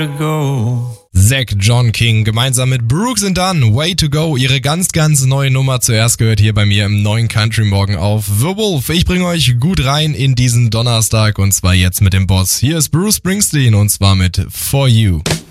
to go. Zach John King gemeinsam mit Brooks and Dunn, Way to Go, ihre ganz, ganz neue Nummer, zuerst gehört hier bei mir im neuen Country Morgen auf The Wolf. Ich bringe euch gut rein in diesen Donnerstag und zwar jetzt mit dem Boss. Hier ist Bruce Springsteen und zwar mit For You.